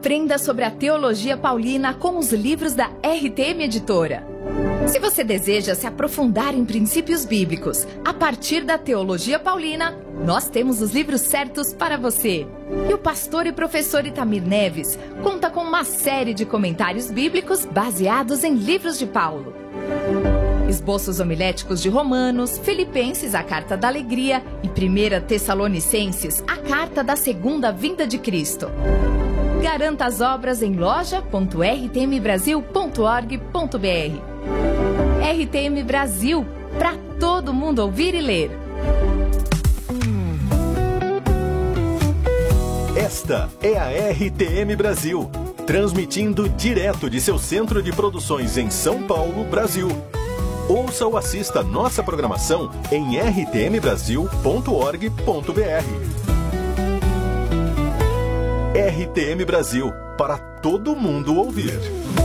Aprenda sobre a teologia paulina com os livros da RTM Editora. Se você deseja se aprofundar em princípios bíblicos a partir da teologia paulina, nós temos os livros certos para você. E o pastor e professor Itamir Neves conta com uma série de comentários bíblicos baseados em livros de Paulo. Esboços homiléticos de Romanos, Filipenses, a Carta da Alegria e 1 Tessalonicenses, a Carta da Segunda Vinda de Cristo. Garanta as obras em loja.rtmbrasil.org.br. RTM Brasil, para todo mundo ouvir e ler. Esta é a RTM Brasil, transmitindo direto de seu centro de produções em São Paulo, Brasil. Ouça ou assista nossa programação em rtmbrasil.org.br. RTM Brasil, para todo mundo ouvir.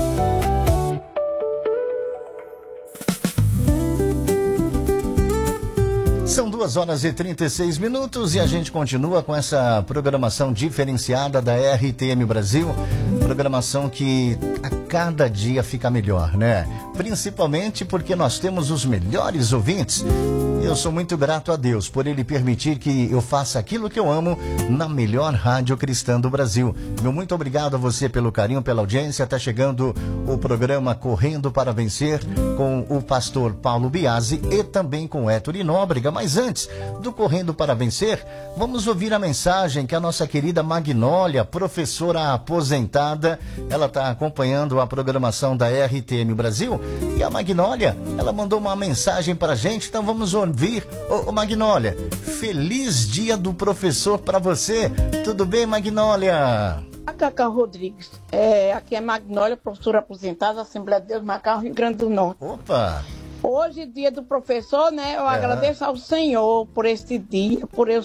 São 2h36 e a gente continua com essa programação diferenciada da RTM Brasil, programação que a cada dia fica melhor, né? Principalmente porque nós temos os melhores ouvintes. Eu sou muito grato a Deus por Ele permitir que eu faça aquilo que eu amo na melhor rádio cristã do Brasil. Meu muito obrigado a você pelo carinho, pela audiência. Está chegando o programa Correndo para Vencer com o pastor Paulo Biasi e também com o Héctor Nóbrega. Mas antes do Correndo para Vencer, vamos ouvir a mensagem que a nossa querida Magnólia, professora aposentada, ela está acompanhando a programação da RTM Brasil. E a Magnólia, ela mandou uma mensagem para a gente, então vamos ouvir. Ô Magnólia, feliz dia do professor para você. Tudo bem, Magnólia? A Cacau Rodrigues, aqui é Magnólia, professora aposentada da Assembleia de Deus, Macau, Rio Grande do Norte. Opa! Hoje, dia do professor, né? Eu agradeço ao Senhor por esse dia, por eu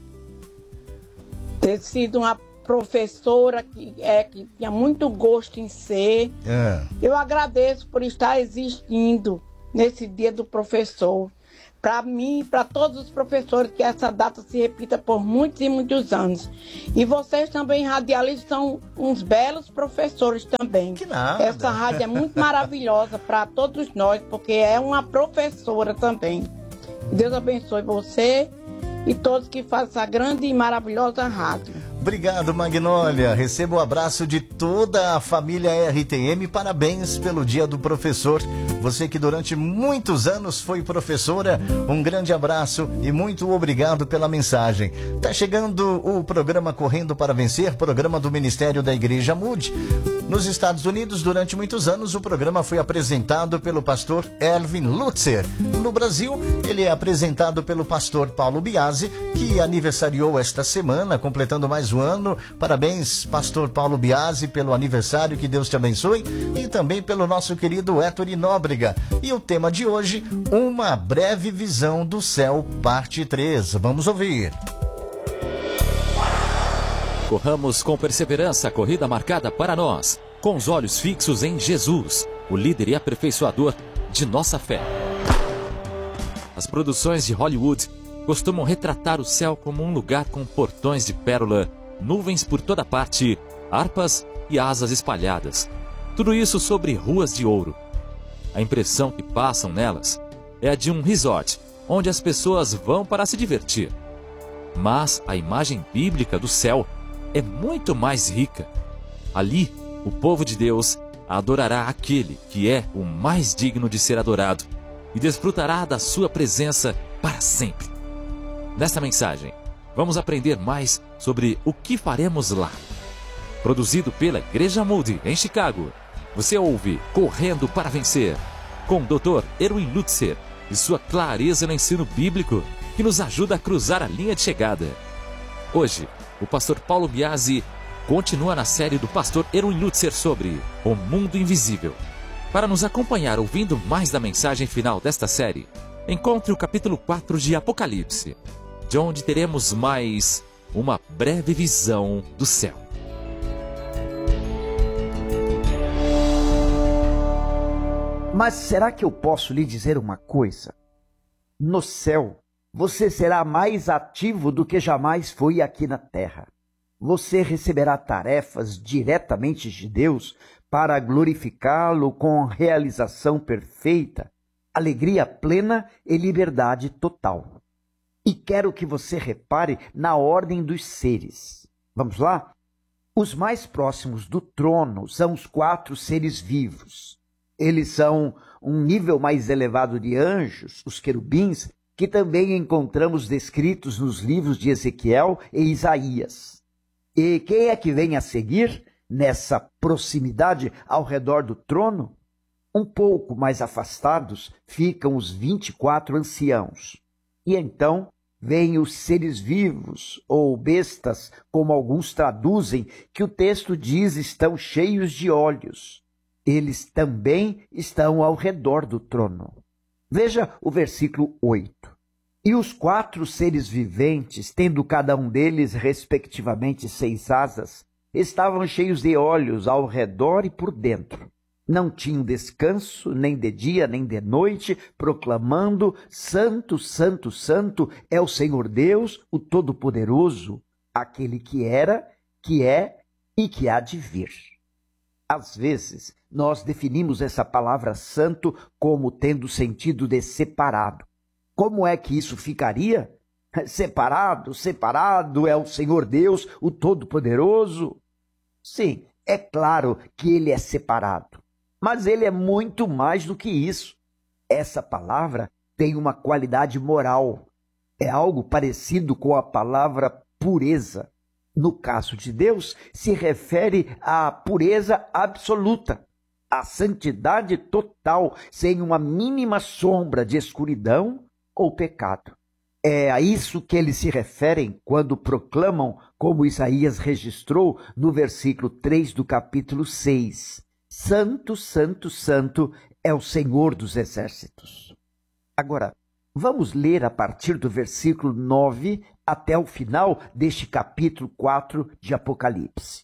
ter sido uma professora que tinha muito gosto em ser. Eu agradeço por estar existindo nesse dia do professor. Para mim, para todos os professores, que essa data se repita por muitos e muitos anos. E vocês também, radialistas, são uns belos professores também. Que nada. Essa rádio é muito maravilhosa para todos nós, porque é uma professora também. Deus abençoe você e todos que fazem essa grande e maravilhosa rádio. Obrigado, Magnólia. Receba o abraço de toda a família RTM. Parabéns pelo Dia do Professor. Você que durante muitos anos foi professora, um grande abraço e muito obrigado pela mensagem. Tá chegando o programa Correndo para Vencer, programa do Ministério da Igreja Moody. Nos Estados Unidos, durante muitos anos, o programa foi apresentado pelo pastor Erwin Lutzer. No Brasil, ele é apresentado pelo pastor Paulo Biasi, que aniversariou esta semana, completando mais um ano. Parabéns, pastor Paulo Biasi, pelo aniversário, que Deus te abençoe. E também pelo nosso querido Héctor Nóbrega. E o tema de hoje, uma breve visão do céu, parte 3. Vamos ouvir. Corramos com perseverança a corrida marcada para nós, com os olhos fixos em Jesus, o líder e aperfeiçoador de nossa fé. As produções de Hollywood costumam retratar o céu como um lugar com portões de pérola, nuvens por toda parte, harpas e asas espalhadas. Tudo isso sobre ruas de ouro. A impressão que passam nelas é a de um resort, onde as pessoas vão para se divertir. Mas a imagem bíblica do céu é muito mais rica. Ali, o povo de Deus adorará aquele que é o mais digno de ser adorado e desfrutará da sua presença para sempre. Nesta mensagem, vamos aprender mais sobre o que faremos lá. Produzido pela Igreja Moody, em Chicago, você ouve Correndo para Vencer, com o Dr. Erwin Lutzer e sua clareza no ensino bíblico que nos ajuda a cruzar a linha de chegada. Hoje, o pastor Paulo Biasi continua na série do pastor Erwin Lutzer sobre o mundo invisível. Para nos acompanhar ouvindo mais da mensagem final desta série, encontre o capítulo 4 de Apocalipse, de onde teremos mais uma breve visão do céu. Mas será que eu posso lhe dizer uma coisa? No céu, você será mais ativo do que jamais foi aqui na terra. você receberá tarefas diretamente de Deus para glorificá-lo com realização perfeita, alegria plena e liberdade total. E quero que você repare na ordem dos seres. Vamos lá? Os mais próximos do trono são os 4 seres vivos. Eles são um nível mais elevado de anjos, os querubins, que também encontramos descritos nos livros de Ezequiel e Isaías. E quem é que vem a seguir nessa proximidade ao redor do trono? Um pouco mais afastados ficam os 24 anciãos. E então vêm os seres vivos, ou bestas, como alguns traduzem, que o texto diz estão cheios de olhos. Eles também estão ao redor do trono. Veja o versículo 8. E os 4 seres viventes, tendo cada um deles, respectivamente, 6 asas, estavam cheios de olhos ao redor e por dentro. Não tinham descanso, nem de dia, nem de noite, proclamando: Santo, Santo, Santo é o Senhor Deus, o Todo-Poderoso, aquele que era, que é e que há de vir. Às vezes, nós definimos essa palavra santo como tendo sentido de separado. Como é que isso ficaria? Separado, separado é o Senhor Deus, o Todo-Poderoso? Sim, é claro que ele é separado. Mas ele é muito mais do que isso. Essa palavra tem uma qualidade moral. É algo parecido com a palavra pureza. No caso de Deus, se refere à pureza absoluta, à santidade total, sem uma mínima sombra de escuridão ou pecado. É a isso que eles se referem quando proclamam, como Isaías registrou no versículo 3 do capítulo 6. Santo, Santo, Santo é o Senhor dos Exércitos. Agora, vamos ler a partir do versículo 9 até o final deste capítulo 4 de Apocalipse.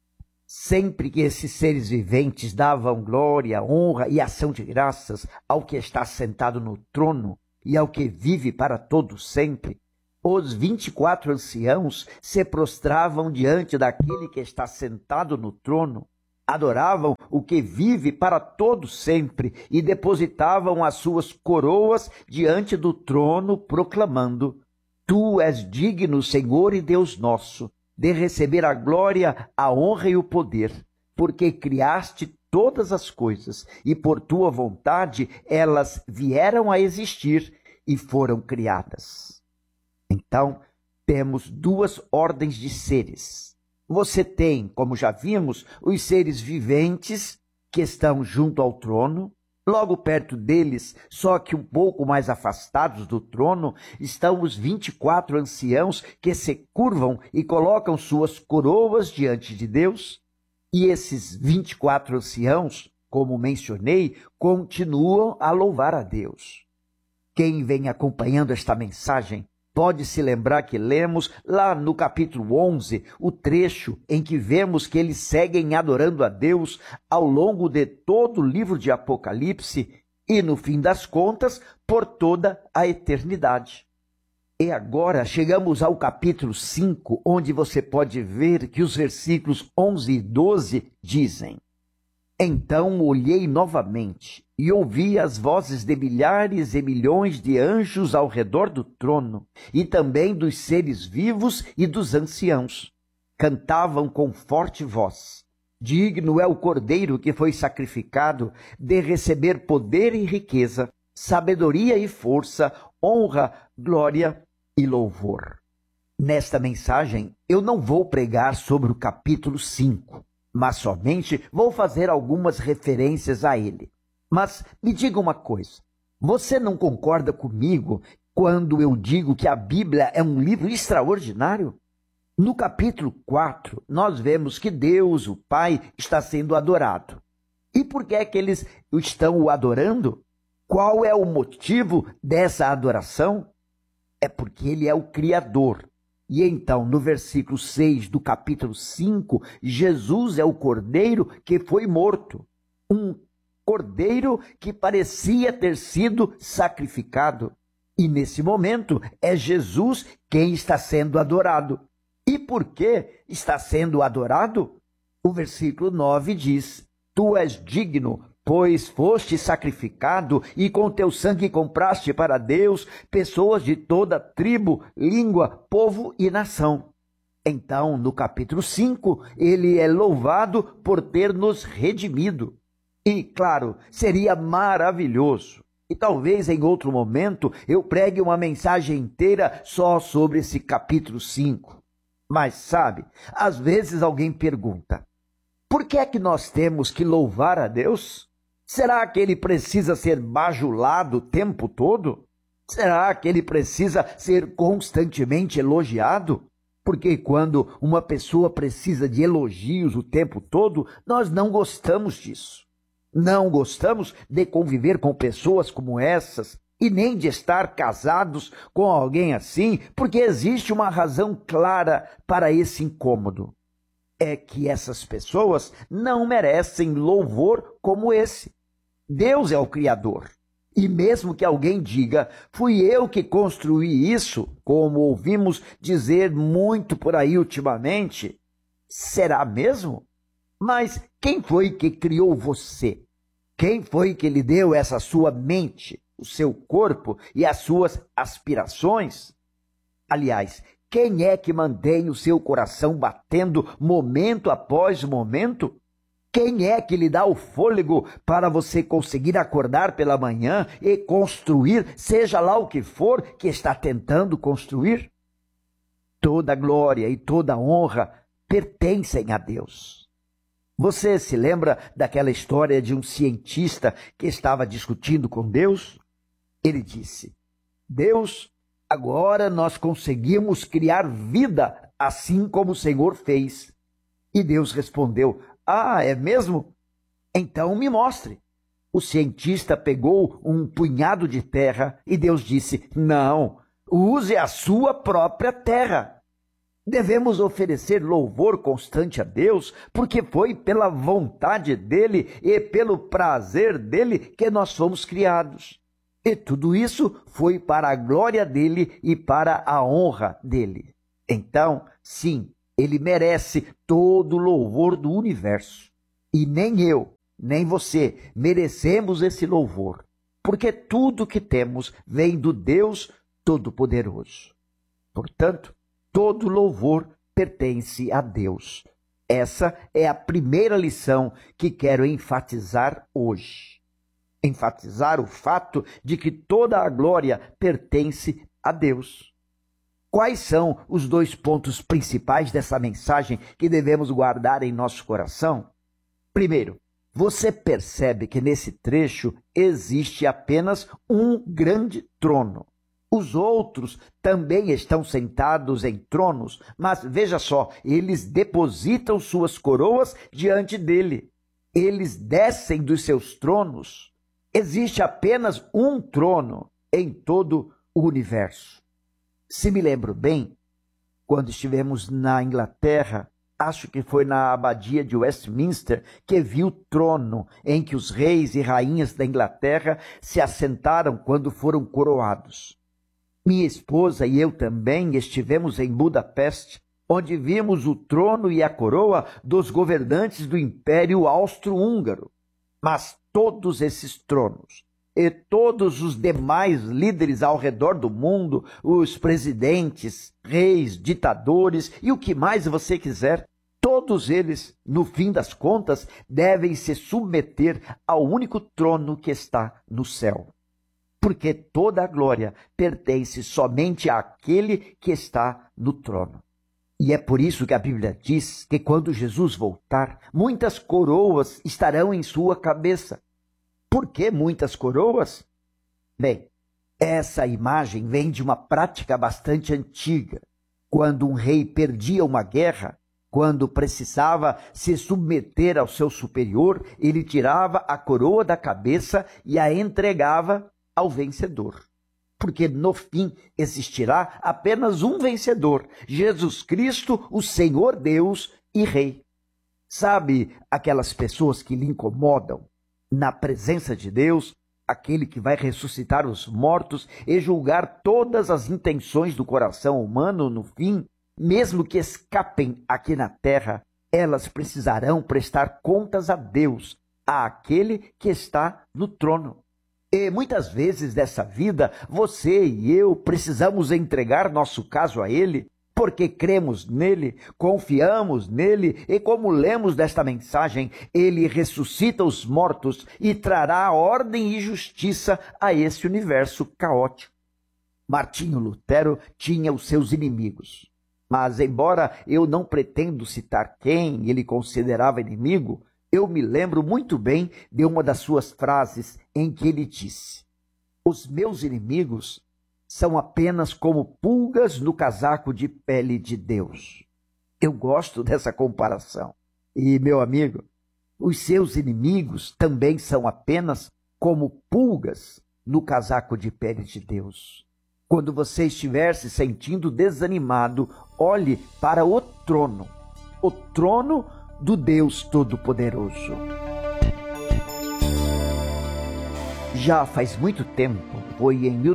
Sempre que esses seres viventes davam glória, honra e ação de graças ao que está sentado no trono e ao que vive para todo sempre, os 24 anciãos se prostravam diante daquele que está sentado no trono, adoravam o que vive para todo sempre e depositavam as suas coroas diante do trono, proclamando: Tu és digno, Senhor e Deus nosso, de receber a glória, a honra e o poder, porque criaste todas as coisas e por tua vontade elas vieram a existir e foram criadas. Então, temos 2 ordens de seres. Você tem, como já vimos, os seres viventes que estão junto ao trono. Logo perto deles, só que um pouco mais afastados do trono, estão os 24 anciãos que se curvam e colocam suas coroas diante de Deus. E esses 24 anciãos, como mencionei, continuam a louvar a Deus. Quem vem acompanhando esta mensagem pode se lembrar que lemos lá no capítulo 11 o trecho em que vemos que eles seguem adorando a Deus ao longo de todo o livro de Apocalipse e, no fim das contas, por toda a eternidade. E agora chegamos ao capítulo 5, onde você pode ver que os versículos 11 e 12 dizem: Então olhei novamente e ouvi as vozes de milhares e milhões de anjos ao redor do trono, e também dos seres vivos e dos anciãos. Cantavam com forte voz: Digno é o Cordeiro que foi sacrificado de receber poder e riqueza, sabedoria e força, honra, glória e louvor. Nesta mensagem, eu não vou pregar sobre o capítulo 5, mas somente vou fazer algumas referências a ele. Mas me diga uma coisa, você não concorda comigo quando eu digo que a Bíblia é um livro extraordinário? No capítulo 4, nós vemos que Deus, o Pai, está sendo adorado. E por que é que eles estão o adorando? Qual é o motivo dessa adoração? É porque ele é o Criador. E então, no versículo 6 do capítulo 5, Jesus é o Cordeiro que foi morto. Um Cordeiro que parecia ter sido sacrificado. E nesse momento é Jesus quem está sendo adorado. E por que está sendo adorado? O versículo 9 diz: Tu és digno, pois foste sacrificado e com teu sangue compraste para Deus pessoas de toda tribo, língua, povo e nação. Então, no capítulo 5, ele é louvado por ter nos redimido. E, claro, seria maravilhoso. E talvez em outro momento eu pregue uma mensagem inteira só sobre esse capítulo 5. Mas sabe, às vezes alguém pergunta: por que é que nós temos que louvar a Deus? Será que ele precisa ser bajulado o tempo todo? Será que ele precisa ser constantemente elogiado? Porque quando uma pessoa precisa de elogios o tempo todo, nós não gostamos disso. Não gostamos de conviver com pessoas como essas e nem de estar casados com alguém assim, porque existe uma razão clara para esse incômodo. É que essas pessoas não merecem louvor como esse. Deus é o Criador. E mesmo que alguém diga: fui eu que construí isso, como ouvimos dizer muito por aí ultimamente, será mesmo? Mas quem foi que criou você? Quem foi que lhe deu essa sua mente, o seu corpo e as suas aspirações? Aliás, quem é que mantém o seu coração batendo momento após momento? Quem é que lhe dá o fôlego para você conseguir acordar pela manhã e construir, seja lá o que for que está tentando construir? Toda glória e toda honra pertencem a Deus. Você se lembra daquela história de um cientista que estava discutindo com Deus? Ele disse: Deus, agora nós conseguimos criar vida assim como o Senhor fez. E Deus respondeu: Ah, é mesmo? Então me mostre. O cientista pegou um punhado de terra e Deus disse: Não, use a sua própria terra. Devemos oferecer louvor constante a Deus, porque foi pela vontade dele e pelo prazer dele que nós fomos criados. E tudo isso foi para a glória dele e para a honra dele. Então, sim, ele merece todo o louvor do universo. E nem eu, nem você merecemos esse louvor, porque tudo que temos vem do Deus Todo-Poderoso. Portanto, todo louvor pertence a Deus. Essa é a primeira lição que quero enfatizar hoje. Enfatizar o fato de que toda a glória pertence a Deus. Quais são os 2 pontos principais dessa mensagem que devemos guardar em nosso coração? Primeiro, você percebe que nesse trecho existe apenas um grande trono. Os outros também estão sentados em tronos, mas veja só, eles depositam suas coroas diante dele. Eles descem dos seus tronos. Existe apenas um trono em todo o universo. Se me lembro bem, quando estivemos na Inglaterra, acho que foi na abadia de Westminster, que vi o trono em que os reis e rainhas da Inglaterra se assentaram quando foram coroados. Minha esposa e eu também estivemos em Budapeste, onde vimos o trono e a coroa dos governantes do Império Austro-Húngaro. Mas todos esses tronos e todos os demais líderes ao redor do mundo, os presidentes, reis, ditadores e o que mais você quiser, todos eles, no fim das contas, devem se submeter ao único trono que está no céu. Porque toda a glória pertence somente àquele que está no trono. E é por isso que a Bíblia diz que quando Jesus voltar, muitas coroas estarão em sua cabeça. Por que muitas coroas? Bem, essa imagem vem de uma prática bastante antiga. Quando um rei perdia uma guerra, quando precisava se submeter ao seu superior, ele tirava a coroa da cabeça e a entregava ao vencedor. Porque no fim existirá apenas um vencedor, Jesus Cristo, o Senhor Deus e Rei. Sabe aquelas pessoas que lhe incomodam? Na presença de Deus, aquele que vai ressuscitar os mortos e julgar todas as intenções do coração humano no fim, Mesmo que escapem aqui na terra, elas precisarão prestar contas a Deus, àquele que está no trono. E muitas vezes dessa vida, você e eu precisamos entregar nosso caso a Ele, porque cremos nele, confiamos nele e, como lemos desta mensagem, Ele ressuscita os mortos e trará ordem e justiça a esse universo caótico. Martinho Lutero tinha os seus inimigos, mas embora eu não pretendo citar quem ele considerava inimigo, eu me lembro muito bem de uma das suas frases em que ele disse: "Os meus inimigos são apenas como pulgas no casaco de pele de Deus." Eu gosto dessa comparação. E, meu amigo, os seus inimigos também são apenas como pulgas no casaco de pele de Deus. Quando você estiver se sentindo desanimado, olhe para o trono do Deus Todo-Poderoso. Já faz muito tempo, foi em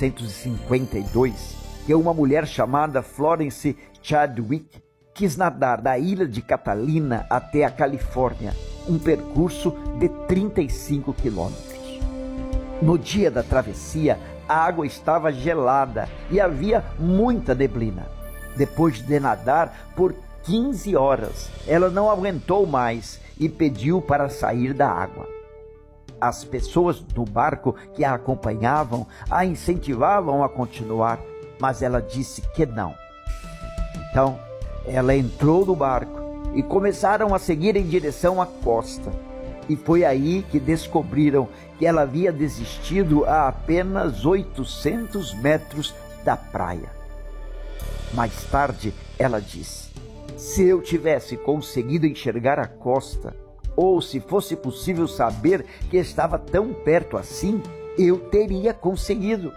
1952, que uma mulher chamada Florence Chadwick quis nadar da ilha de Catalina até a Califórnia, um percurso de 35 quilômetros. No dia da travessia, a água estava gelada e havia muita neblina. Depois de nadar por 15 horas, ela não aguentou mais e pediu para sair da água. As pessoas do barco que a acompanhavam a incentivavam a continuar, mas ela disse que não. Então, ela entrou no barco e começaram a seguir em direção à costa. E foi aí que descobriram que ela havia desistido a apenas 800 metros da praia. Mais tarde, ela disse: "Se eu tivesse conseguido enxergar a costa, ou se fosse possível saber que estava tão perto assim, eu teria conseguido."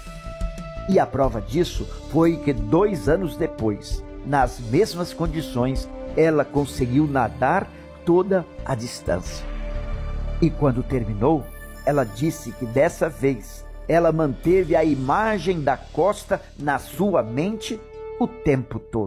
E a prova disso foi que 2 anos depois, nas mesmas condições, ela conseguiu nadar toda a distância. E quando terminou, ela disse que dessa vez ela manteve a imagem da costa na sua mente o tempo todo.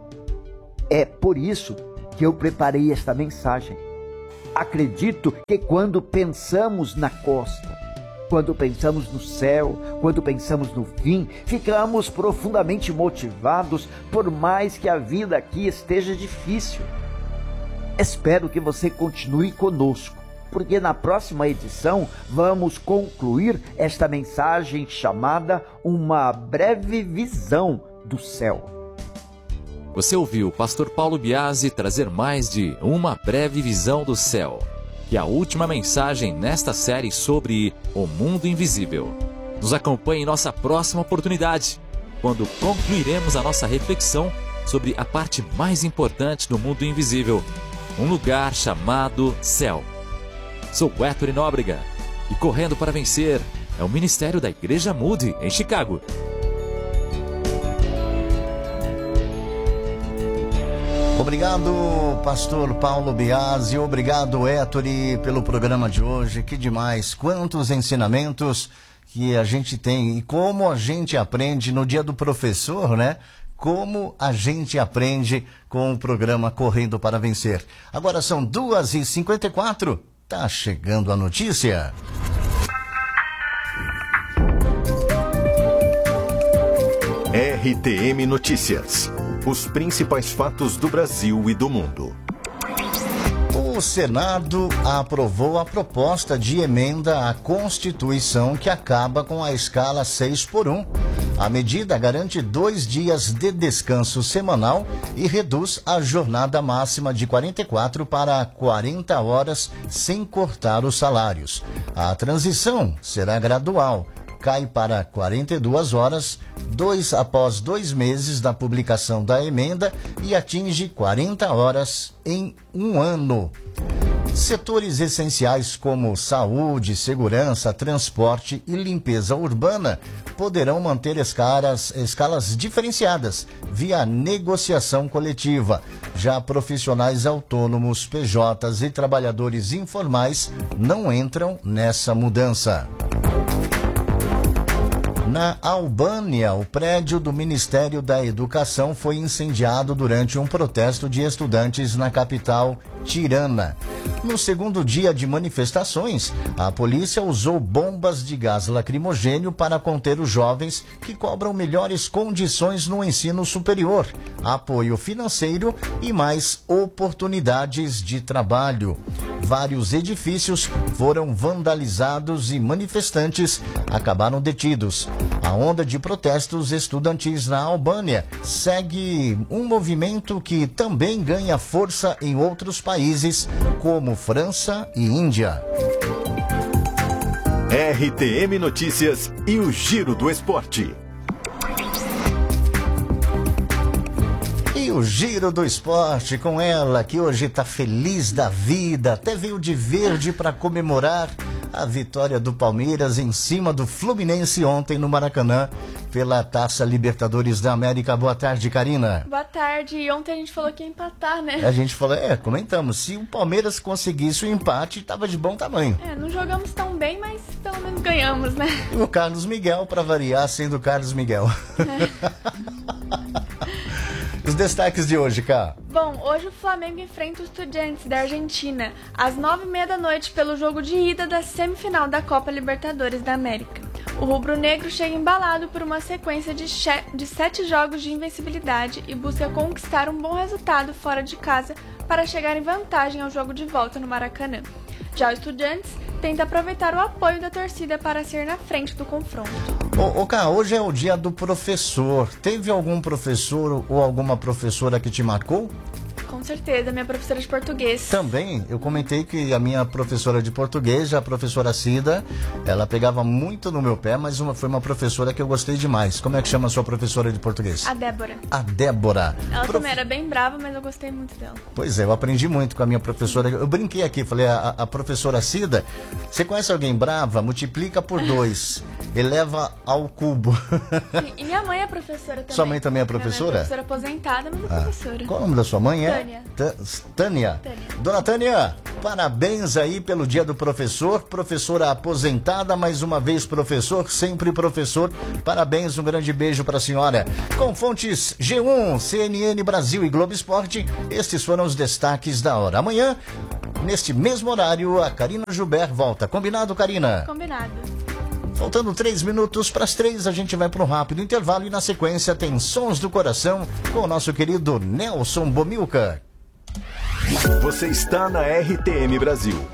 É por isso que eu preparei esta mensagem. Acredito que quando pensamos na costa, quando pensamos no céu, quando pensamos no fim, ficamos profundamente motivados, por mais que a vida aqui esteja difícil. Espero que você continue conosco, porque na próxima edição vamos concluir esta mensagem chamada Uma Breve Visão do Céu. Você ouviu o pastor Paulo Biasi trazer mais de Uma Breve Visão do Céu, que é a última mensagem nesta série sobre o mundo invisível. Nos acompanhe em nossa próxima oportunidade, quando concluiremos a nossa reflexão sobre a parte mais importante do mundo invisível, um lugar chamado céu. Sou Héctor Nóbrega e Correndo para Vencer é o ministério da Igreja Moody, em Chicago. Obrigado, pastor Paulo Biasi, obrigado, Héctor, pelo programa de hoje. Que demais, quantos ensinamentos que a gente tem e como a gente aprende no dia do professor, né? Como a gente aprende com o programa Correndo para Vencer. Agora são 2h54, tá chegando a notícia. RTM Notícias. Os principais fatos do Brasil e do mundo. O Senado aprovou a proposta de emenda à Constituição que acaba com a escala 6x1. A medida garante 2 dias de descanso semanal e reduz a jornada máxima de 44 para 40 horas sem cortar os salários. A transição será gradual. Cai para 42 horas após 2 meses da publicação da emenda e atinge 40 horas em 1 ano. Setores essenciais como saúde, segurança, transporte e limpeza urbana poderão manter escalas diferenciadas via negociação coletiva. Já profissionais autônomos, PJs e trabalhadores informais não entram nessa mudança. Na Albânia, o prédio do Ministério da Educação foi incendiado durante um protesto de estudantes na capital, Tirana. No segundo dia de manifestações, a polícia usou bombas de gás lacrimogêneo para conter os jovens que cobram melhores condições no ensino superior, apoio financeiro e mais oportunidades de trabalho. Vários edifícios foram vandalizados e manifestantes acabaram detidos. A onda de protestos estudantis na Albânia segue um movimento que também ganha força em outros países, como França e Índia. RTM Notícias e o Giro do Esporte. E o Giro do Esporte com ela, que hoje está feliz da vida, até veio de verde para comemorar a vitória do Palmeiras em cima do Fluminense ontem no Maracanã pela Taça Libertadores da América. Boa tarde, Karina. Boa tarde. E ontem a gente falou que ia empatar, né? A gente falou, comentamos, se o Palmeiras conseguisse o empate, estava de bom tamanho. Não jogamos tão bem, mas pelo menos ganhamos, né? E o Carlos Miguel, para variar, sendo o Carlos Miguel. Os destaques de hoje, Cá. Bom, hoje o Flamengo enfrenta o Estudiantes da Argentina às 9h30 da noite pelo jogo de ida da semifinal da Copa Libertadores da América. O rubro-negro chega embalado por uma sequência de 7 jogos de invencibilidade e busca conquistar um bom resultado fora de casa para chegar em vantagem ao jogo de volta no Maracanã. Já o Estudiantes tenta aproveitar o apoio da torcida para ser na frente do confronto. Cá, hoje é o dia do professor. Teve algum professor ou alguma professora que te marcou? Com certeza, minha professora de português. Também, eu comentei que a minha professora de português, a professora Cida, ela pegava muito no meu pé, mas foi uma professora que eu gostei demais. Como é que chama a sua professora de português? A Débora. A Débora. Ela também era bem brava, mas eu gostei muito dela. Pois é, eu aprendi muito com a minha professora. Eu brinquei aqui, falei, a professora Cida, você conhece alguém brava? Multiplica por 2, eleva ao cubo. E minha mãe é professora também. Sua mãe também é professora? Minha mãe é professora aposentada, mas é professora. Qual é o nome da sua mãe? Tânia. Dona Tânia, parabéns aí pelo dia do professor, professora aposentada, mais uma vez professor, sempre professor, parabéns, um grande beijo para a senhora. Com fontes G1, CNN Brasil e Globo Esporte, estes foram os destaques da hora. Amanhã, neste mesmo horário, a Karina Gilbert volta. Combinado, Karina? Combinado. Faltando 3 minutos para as 3, a gente vai para um rápido intervalo e na sequência tem Sons do Coração com o nosso querido Nelson Bomilcar. Você está na RTM Brasil.